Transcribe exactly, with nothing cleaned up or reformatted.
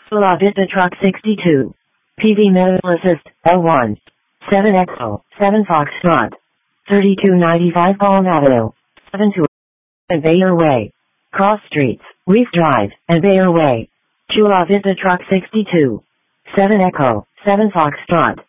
Chula Vista Truck sixty-two. P V Medical Assist, L one. seven Echo, seven Foxtrot. thirty-two ninety-five Palm Avenue. seven two and Bayer Way. Cross Streets, Reef Drive, and Bayer Way. Chula Vista Truck sixty-two. seven Echo, seven Foxtrot.